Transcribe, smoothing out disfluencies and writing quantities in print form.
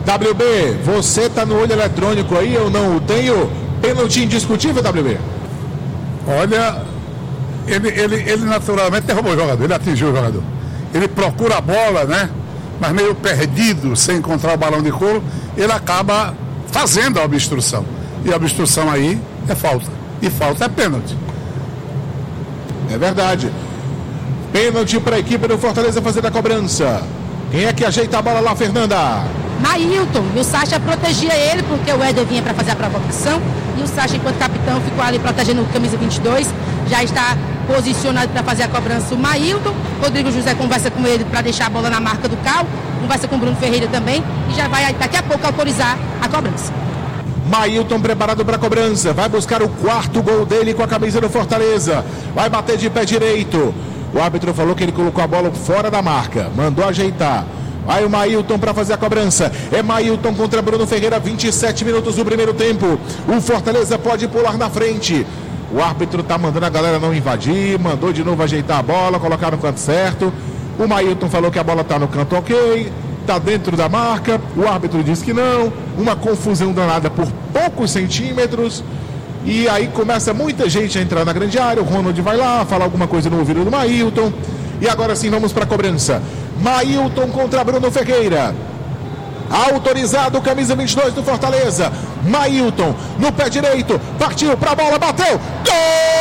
WB, você tá no olho eletrônico aí, eu não o tenho. Pênalti indiscutível, WB? Olha, ele naturalmente derrubou o jogador, ele atingiu o jogador. Ele procura a bola, né? Mas meio perdido, sem encontrar o balão de couro, ele acaba fazendo a obstrução. E a obstrução aí é falta. E falta é pênalti. É verdade. Pênalti para a equipe do Fortaleza fazer a cobrança. Quem é que ajeita a bola lá, Fernanda? Maílton, e o Sacha protegia ele, porque o Éder vinha para fazer a provocação, e o Sacha, enquanto capitão, ficou ali protegendo o camisa 22, já está posicionado para fazer a cobrança o Maílton. Rodrigo José conversa com ele para deixar a bola na marca do Cal, conversa com o Bruno Ferreira também, e já vai daqui a pouco autorizar a cobrança. Maílton preparado para a cobrança, vai buscar o quarto gol dele com a camisa do Fortaleza, vai bater de pé direito. O árbitro falou que ele colocou a bola fora da marca, mandou ajeitar. Vai o Maílton para fazer a cobrança. É Maílton contra Bruno Ferreira, 27 minutos do primeiro tempo. O Fortaleza pode pular na frente. O árbitro tá mandando a galera não invadir, mandou de novo ajeitar a bola, colocar no canto certo. O Maílton falou que a bola tá no canto ok, tá dentro da marca. O árbitro disse que não. Uma confusão danada por poucos centímetros. E aí começa muita gente a entrar na grande área. O Ronald vai lá, falar alguma coisa no ouvido do Maílton. E agora sim vamos para a cobrança. Maílton contra Bruno Ferreira. Autorizado, camisa 22 do Fortaleza. Maílton no pé direito, partiu para a bola, bateu. Gol!